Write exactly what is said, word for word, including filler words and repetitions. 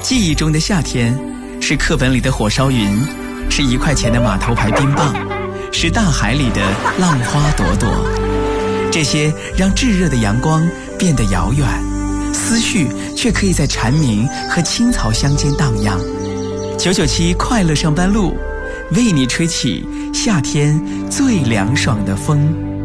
记忆中的夏天，是课本里的火烧云，是一块钱的码头牌冰棒，是大海里的浪花朵朵。这些让炙热的阳光变得遥远，思绪却可以在蝉鸣和青草乡间荡漾。九九七快乐上班路，为你吹起夏天最凉爽的风。